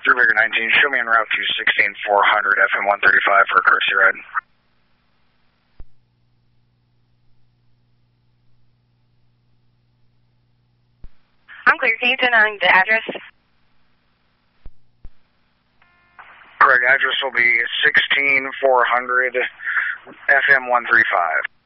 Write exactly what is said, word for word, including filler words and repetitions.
three Victor nineteen, show me en route to sixteen four hundred F M one thirty-five for a courtesy ride. I'm clear. Can you turn on the address? Correct address will be sixteen four hundred F M one thirty-five.